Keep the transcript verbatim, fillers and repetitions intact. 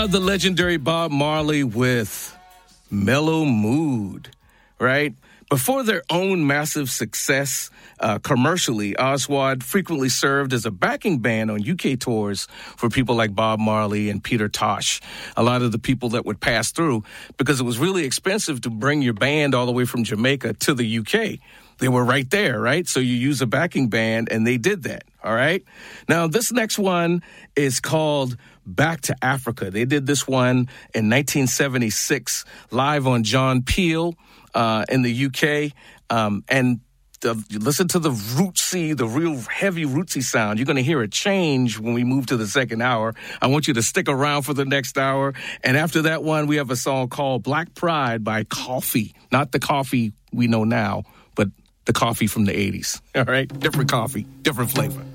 Ah, the legendary Bob Marley with Mellow Mood, right? Before their own massive success uh, commercially, Oswald frequently served as a backing band on U K tours for people like Bob Marley and Peter Tosh, a lot of the people that would pass through, because it was really expensive to bring your band all the way from Jamaica to the U K. They were right there, right? So you use a backing band, and they did that, all right? Now, this next one is called Back to Africa. They did this one in nineteen seventy-six, live on John Peel uh, in the U K. Um, and the, listen to the rootsy, the real heavy rootsy sound. You're going to hear a change when we move to the second hour. I want you to stick around for the next hour. And after that one, we have a song called Black Pride by Coffee. Not the coffee we know now, but the coffee from the eighties. All right? Different coffee, different flavor.